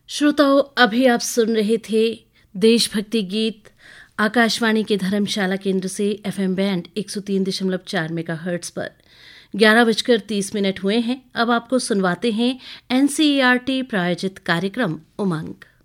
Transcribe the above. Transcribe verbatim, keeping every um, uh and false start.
श्रोताओं, अभी आप सुन रहे थे देशभक्ति गीत आकाशवाणी के धर्मशाला केंद्र से एफएम बैंड एक सौ तीन दशमलव चार मेगाहर्ट्ज पर। ग्यारह बजकर तीस मिनट हुए हैं। अब आपको सुनवाते हैं एनसीईआरटी प्रायोजित कार्यक्रम उमंग।